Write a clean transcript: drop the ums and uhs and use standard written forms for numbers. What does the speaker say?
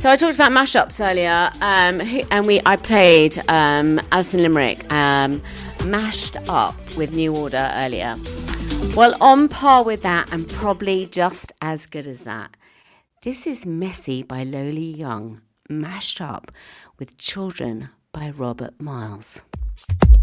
So I talked about mashups earlier, I played Alison Limerick, mashed up with New Order earlier. Well, on par with that and probably just as good as that, this is Messy by Lowly Young, mashed up with Children by Robert Miles.